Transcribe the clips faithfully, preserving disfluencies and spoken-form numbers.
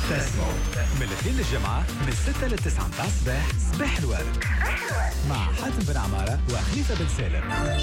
تسمو من الاثنين للجمعة من الستة للتسعة متاع الصباح. صباح الورد مع حاتم بن عمارة وخليفة بن سالم.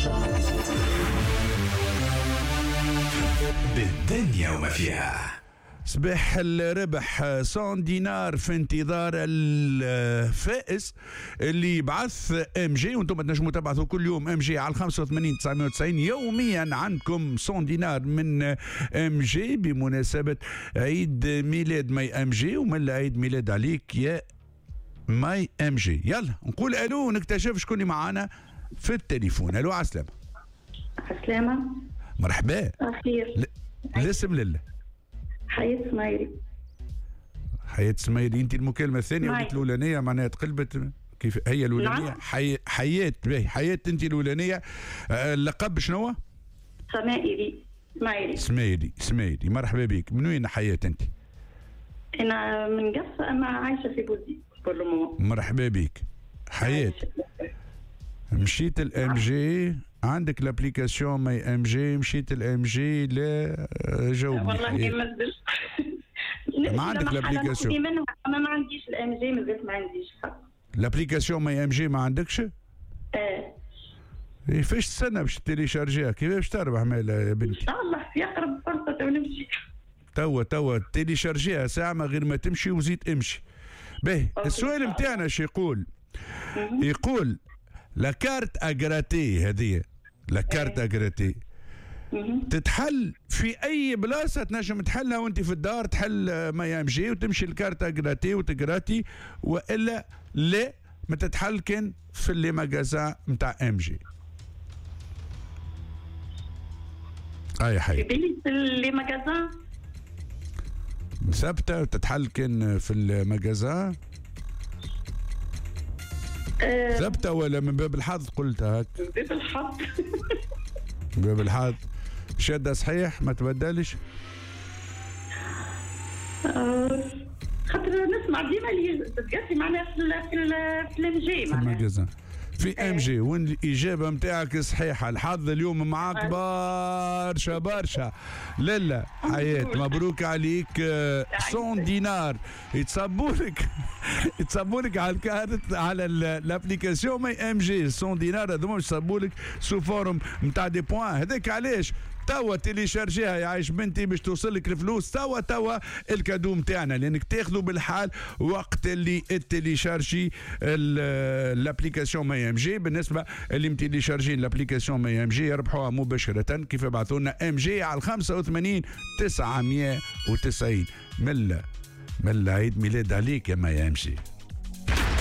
بالدنيا وما فيها. صباح الربح مئة دينار في انتظار الفائز اللي يبعث ام جي، وانتم تنجموا تبعثوا كل يوم ام جي على خمسة وثمانين تسعمائة وتسعين. يوميا عندكم مئة دينار من ام جي بمناسبة عيد ميلاد ماي ام جي، ومن عيد ميلاد عليك يا ماي ام جي. يلا نقول الو ونكتشف شكون اللي معانا في التليفون. الو، على السلامة. السلامة. مرحبا. أخير. الاسم لله. حياة سميري. حياة سميري. انت المكالمة الثانية معي. وليت الأولانية معناها تقلبت كيف هي الأولانية؟ نعم. حي... حياة باهي حياة انت الأولانية. آه اللقب شنو؟ سمائري. سميري. سميري سميري. مرحبا بك. من وين حياة انت؟ أنا من قصة، أنا عايشة في بوزي بالرموم. مرحبا بك حياة. مشيت الام جي، عندك الابليكاسيون ماي ام جي، مشيت الام جي لا جاوبني. والله ما نزلت. ما عندك الابليكاسيون؟ انا ما عنديش الام جي، مازلت ما عنديش حق. الابليكاسيون ماي ام جي ما عندكش؟ اه. فاش تستنى باش تيليشارجيها؟ كيفاش تربح مالا يا بنتي؟ ان شاء الله في اقرب فرصه ونمشي. توا توا تيليشارجيها ساعه ما غير ما تمشي وزيد امشي. باهي السؤال نتاعنا شو يقول؟ يقول لا كارت اغراتي هذه، لا كارت اغراتي تتحل في اي بلاصه، تنجم تحلها وانت في الدار، تحل ما ام جي وتمشي الكارت اغراتي وتقراتي، والا لا ما تتحل كان في لي ماغازان نتاع ام جي. اي حي في بالي في لي ماغازان ثابته وتتحل كان في الماغازان أه. ثابته ولا من باب الحظ قلتها هك؟ من باب الحظ. من باب الحظ. شادة صحيح ما تبدلش؟ أه. خاطر نسمع ديما اللي تتقاسي معناها في في الام جي في الماغازان في ام جي، وين الاجابه نتاعك صحيحه. الحظ اليوم معاك برشا برشا. لالا حياة مبروك عليك. مئة دينار يتصبولك يتصبولك على الكارت على الابليكاسيون ماي ام جي. مئة دينار هذوما يتصبولك سو فورم نتاع دي بوان. هذاك علاش توا تيليشارجيها يا عايش بنتي باش توصلك الفلوس توا توا الكادو نتاعنا، لانك تاخذوا بالحال وقت اللي تيليشارجي الابليكاسيون ماي ام جي. بالنسبه اللي متيليشارجين الابليكاسيون ماي ام جي يربحوها مباشره كيف يبعثوا لنا ام جي على خمسة وثمانين تسعمائة وتسعين. من من عيد ميلاد عليك يا ماي ام جي.